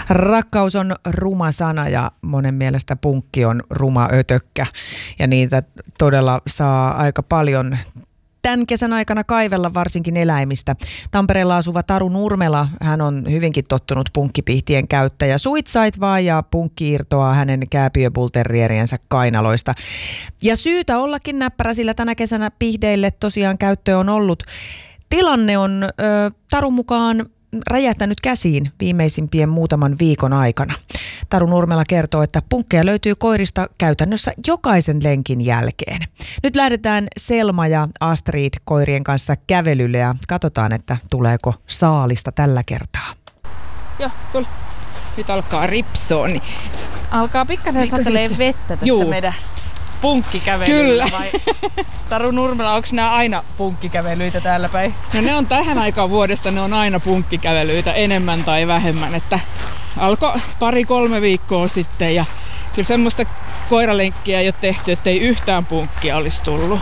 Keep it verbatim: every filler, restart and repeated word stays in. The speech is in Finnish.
Rakkaus on ruma sana ja monen mielestä punkki on ruma ötökkä ja niitä todella saa aika paljon tämän kesän aikana kaivella varsinkin eläimistä. Tampereella asuva Taru Nurmela, hän on hyvinkin tottunut punkkipihtien käyttäjä. Suitsait vaan ja punkki irtoaa hänen kääpiöbulterrieriensä kainaloista. Ja syytä ollakin näppärä, sillä tänä kesänä pihdeille tosiaan käyttö on ollut. Tilanne on ö, Tarun mukaan räjähtänyt käsiin viimeisimpien muutaman viikon aikana. Taru Nurmela kertoo, että punkkeja löytyy koirista käytännössä jokaisen lenkin jälkeen. Nyt lähdetään Selma ja Astrid koirien kanssa kävelylle ja katsotaan, että tuleeko saalista tällä kertaa. Joo, tuli. Nyt alkaa ripsoa. Niin... Alkaa pikkasen satelee vettä tässä Juu. meidän punkkikävelyllä. Kyllä. Vai? Taru Nurmela, onko nämä aina punkkikävelyitä täällä päin? No ne on tähän aikaan vuodesta, ne on aina punkkikävelyitä enemmän tai vähemmän. Että alkoi pari-kolme viikkoa sitten ja kyllä semmoista koiralenkkiä ei ole tehty, ettei yhtään punkkia olisi tullut.